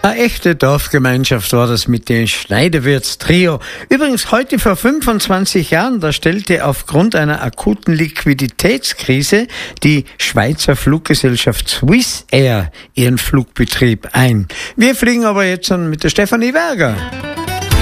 Eine echte Dorfgemeinschaft war das mit dem Schneidewürz-Trio. Übrigens heute vor 25 Jahren, da stellte aufgrund einer akuten Liquiditätskrise die Schweizer Fluggesellschaft Swissair ihren Flugbetrieb ein. Wir fliegen aber jetzt mit der Stefanie Berger.